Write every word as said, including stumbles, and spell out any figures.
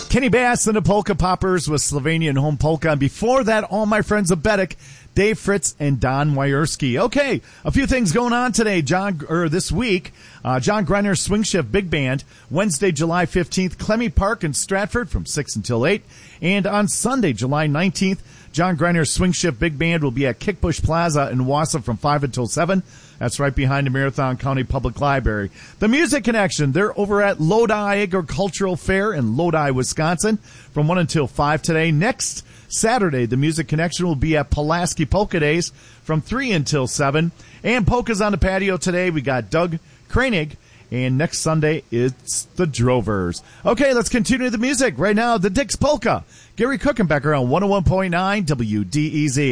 Kenny Bass and the Polka Poppers with Slovenian Home Polka. And before that, all my friends of Betic, Dave Fritz and Don Wierski. Okay, a few things going on today, John, or this week. Uh, John Greiner Swing Shift Big Band, Wednesday, July fifteenth, Clemmy Park in Stratford from six until eight. And on Sunday, July nineteenth, John Greiner Swing Shift Big Band will be at Kickbush Plaza in Wausau from five until seven. That's right behind the Marathon County Public Library. The Music Connection, they're over at Lodi Agricultural Fair in Lodi, Wisconsin from one until five today. Next Saturday, the Music Connection will be at Pulaski Polka Days from three until seven. And Polka's on the patio today. We got Doug Kranig. And next Sunday, it's the Drovers. Okay, let's continue the music. Right now, the Dick's Polka. Gary Cookenbecker on one oh one point nine W D E Z.